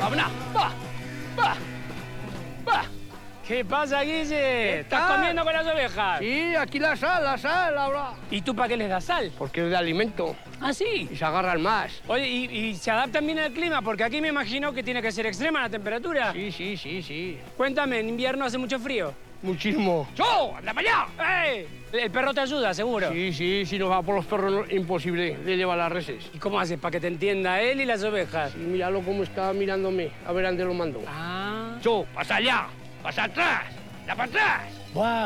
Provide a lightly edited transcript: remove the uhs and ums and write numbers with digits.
¡Vámonos! ¡Va! ¡Va! ¡Va! ¿Qué pasa, Guille? ¿Estás comiendo con las ovejas? Sí, aquí la sal, ahora. ¿Y tú para qué les das sal? Porque es de alimento ¿Ah, sí? y se agarran más. Oye, ¿y se adaptan bien al clima? Porque aquí me imagino que tiene que ser extrema la temperatura. Sí. Cuéntame, ¿en invierno hace mucho frío? Muchísimo. ¡Yo! ¡Anda para allá! ¡Ey! El perro te ayuda, seguro. Sí, si no va por los perros, imposible de llevar las reses. ¿Y cómo haces para que te entienda él y las ovejas? Sí, míralo cómo está mirándome, a ver a dónde lo mando. Ah. Yo, pasa allá, pasa atrás, da para atrás. ¡Guau!